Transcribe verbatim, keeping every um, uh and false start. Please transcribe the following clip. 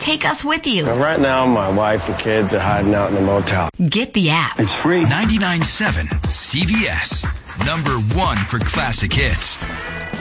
take us with you. Now, right now, my wife and kids are hiding out in the motel. Get the app. It's free. ninety-nine point seven C B S. Number one for classic hits.